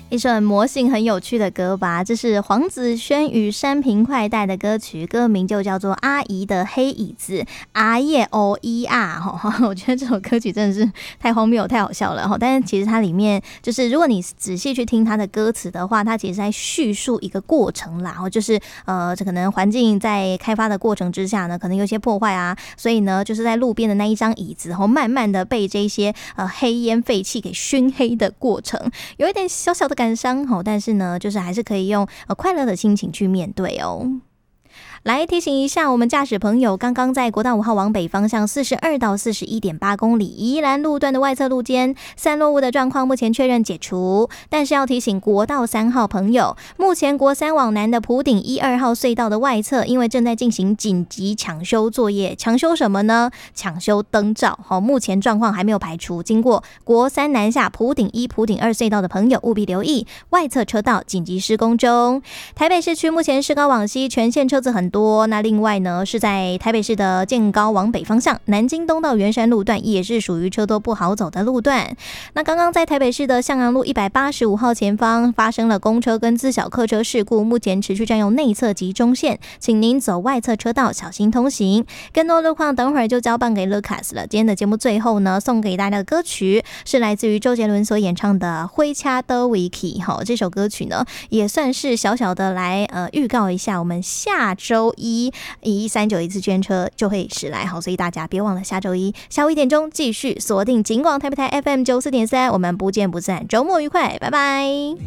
一首很魔性很有趣的歌吧，这是黄子轩与山平快带的歌曲，歌名就叫做阿姨的黑椅子，阿耶哦伊啊。我觉得这首歌曲真的是太荒谬太好笑了，但是其实它里面就是如果你仔细去听它的歌词的话，它其实在叙述一个过程啦，就是这可能环境在开发的过程之下呢，可能有些破坏啊，所以呢就是在路边的那一张椅子慢慢的被这些黑烟废气给熏黑的过程，有一点小小的感伤，但是呢就是还是可以用快乐的心情去面对哦。来提醒一下我们驾驶朋友，刚刚在国道5号往北方向42到 41.8 公里宜兰路段的外侧路肩散落物的状况目前确认解除，但是要提醒国道3号朋友，目前国3往南的埔顶1、2号隧道的外侧因为正在进行紧急抢修作业，抢修什么呢？抢修灯罩，目前状况还没有排除，经过国3南下埔顶1、埔顶2隧道的朋友务必留意外侧车道紧急施工中。台北市区目前市高往西全线车子很多，那另外呢是在台北市的建高往北方向南京东到圆山路段也是属于车多不好走的路段。那刚刚在台北市的向阳路185号前方发生了公车跟自小客车事故，目前持续占用内侧及中线，请您走外侧车道小心通行。更多路况等会儿就交办给 Lucas 了。今天的节目最后呢，送给大家的歌曲是来自于周杰伦所演唱的灰掐的 Wiki。 这首歌曲呢也算是小小的来预告一下我们下周一11391次捐车就会驶来，所以大家别忘了下周一下午1点钟继续锁定警广台北台 FM 94.3，我们不见不散，周末愉快，拜拜。